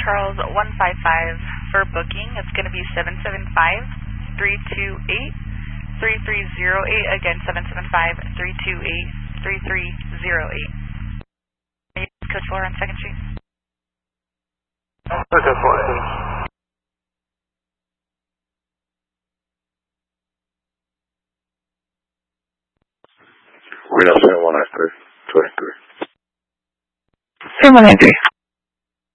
Charles 155 for booking. It's going to be 775-328-3308. Again, 775-328-3308. Coach Laura on 2nd Street. Okay, fine. We're now 7193. 23. 7193.